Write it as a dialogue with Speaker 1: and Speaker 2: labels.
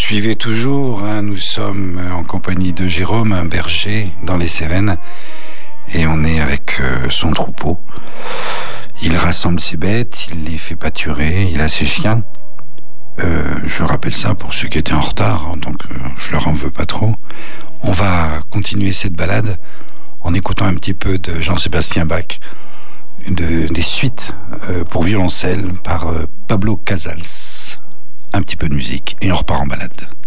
Speaker 1: suivez toujours, hein, nous sommes en compagnie de Jérôme, un berger dans les Cévennes, et on est avec son troupeau. Il rassemble ses bêtes, il les fait pâturer, il a ses chiens. Je rappelle ça pour ceux qui étaient en retard, donc je leur en veux pas trop. On va continuer cette balade en écoutant un petit peu de Jean-Sébastien Bach, des suites pour violoncelle par Pablo Casals. Un petit peu de musique et on repart en balade.